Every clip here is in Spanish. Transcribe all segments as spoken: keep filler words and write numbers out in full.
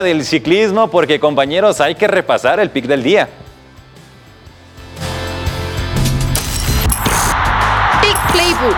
del ciclismo porque, compañeros, hay que repasar el pick del día. Pick Playbook.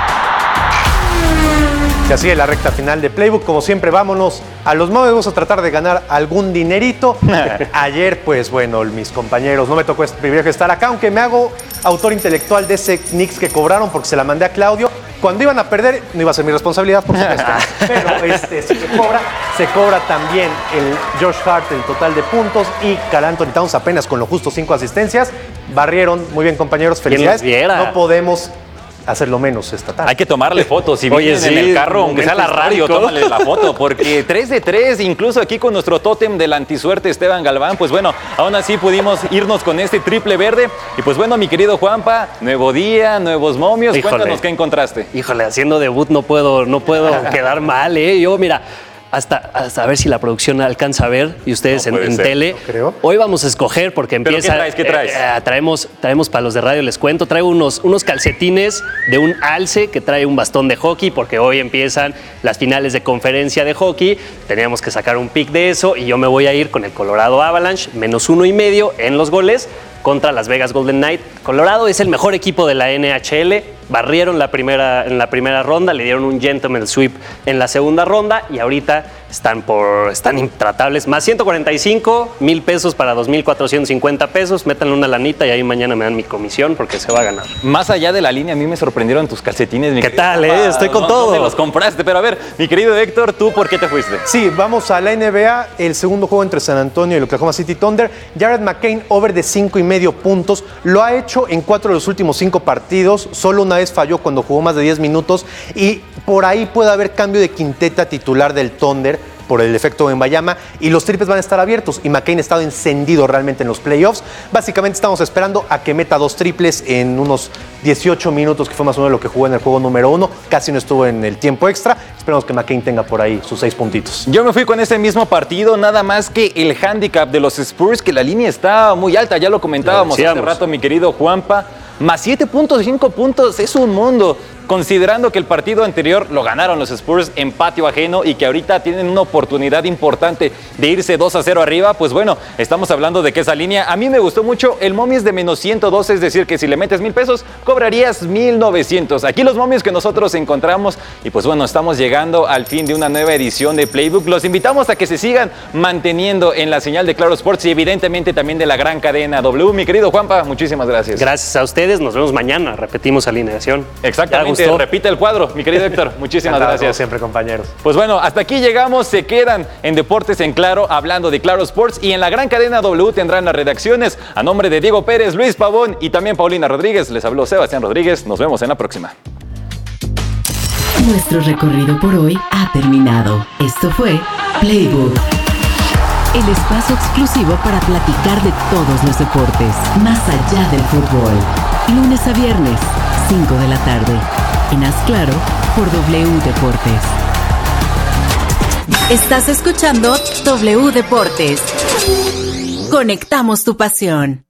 Ya sigue la recta final de Playbook. Como siempre, vámonos a los móviles. Vamos a tratar de ganar algún dinerito. Ayer, pues bueno, mis compañeros, no me tocó este privilegio de estar acá, aunque me hago autor intelectual de ese Knicks que cobraron porque se la mandé a Claudio. Cuando iban a perder, no iba a ser mi responsabilidad, por supuesto. Pero este, si se cobra, se cobra también el Josh Hart, el total de puntos, y Karl Anthony Towns apenas con lo justo cinco asistencias. Barrieron, muy bien, compañeros, felicidades. No podemos hacerlo menos esta tarde. Hay que tomarle fotos. Si vienen sí, en el carro, aunque sea la radio, tómale la foto, porque tres de tres, incluso aquí con nuestro tótem de la antisuerte Esteban Galván, pues bueno, aún así pudimos irnos con este triple verde. Y pues bueno, mi querido Juanpa, nuevo día, nuevos momios. Híjole. Cuéntanos qué encontraste. Híjole, haciendo debut no puedo, no puedo quedar mal, ¿eh? Yo, mira, Hasta, hasta a ver si la producción alcanza a ver y ustedes no en, en tele. Creo. Hoy vamos a escoger porque empieza. ¿Qué traes? ¿Qué traes? Eh, eh, traemos, traemos para los de radio, les cuento. Traigo unos, unos calcetines de un alce que trae un bastón de hockey porque hoy empiezan las finales de conferencia de hockey. Teníamos que sacar un pick de eso y yo me voy a ir con el Colorado Avalanche, menos uno y medio en los goles contra Las Vegas Golden Knights. Colorado es el mejor equipo de la N H L. Barrieron la primera, en la primera ronda, le dieron un gentleman sweep en la segunda ronda y ahorita están, por, están intratables. Más ciento cuarenta y cinco mil pesos para dos mil cuatrocientos cincuenta pesos. Métanle una lanita y ahí mañana me dan mi comisión porque se va a ganar. Más allá de la línea, a mí me sorprendieron tus calcetines. Mi ¿Qué tal, eh? Estoy con no, todo. ¿Dónde los compraste? Pero a ver, mi querido Héctor, ¿tú por qué te fuiste? Sí, vamos a la N B A, el segundo juego entre San Antonio y el Oklahoma City Thunder. Jared McCain, over de cinco y medio puntos. Lo ha hecho en cuatro de los últimos cinco partidos. Solo una vez falló cuando jugó más de diez minutos y por ahí puede haber cambio de quinteta titular del Thunder por el efecto Wembanyama y los triples van a estar abiertos y McCain ha estado encendido realmente en los playoffs. Básicamente estamos esperando a que meta dos triples en unos dieciocho minutos, que fue más o menos lo que jugó en el juego número uno. Casi no estuvo en el tiempo extra. Esperamos que McCain tenga por ahí sus seis puntitos. Yo me fui con ese mismo partido, nada más que el handicap de los Spurs, que la línea está muy alta, ya lo comentábamos hace rato, mi querido Juanpa. Más siete punto cinco puntos, es un mundo. Considerando que el partido anterior lo ganaron los Spurs en patio ajeno y que ahorita tienen una oportunidad importante de irse dos a cero arriba, pues bueno, estamos hablando de que esa línea, a mí me gustó mucho, el momio es de menos ciento doce, es decir, que si le metes mil pesos, cobrarías mil novecientos. Aquí los momios que nosotros encontramos y pues bueno, estamos llegando al fin de una nueva edición de Playbook. Los invitamos a que se sigan manteniendo en la señal de Claro Sports y evidentemente también de la gran cadena W. Mi querido Juanpa, muchísimas gracias. Gracias a ustedes, nos vemos mañana, repetimos alineación. Exactamente. Repite el cuadro, mi querido Héctor. Muchísimas Encantado, gracias. Como siempre, compañeros. Pues bueno, hasta aquí llegamos. Se quedan en Deportes en Claro, hablando de Claro Sports. Y en la gran cadena W tendrán las redacciones. A nombre de Diego Pérez, Luis Pavón y también Paulina Rodríguez, les habló Sebastián Rodríguez. Nos vemos en la próxima. Nuestro recorrido por hoy ha terminado. Esto fue Playbook, el espacio exclusivo para platicar de todos los deportes, más allá del fútbol. Lunes a viernes, cinco de la tarde. En Haz Claro por W Deportes. Estás escuchando W Deportes. Conectamos tu pasión.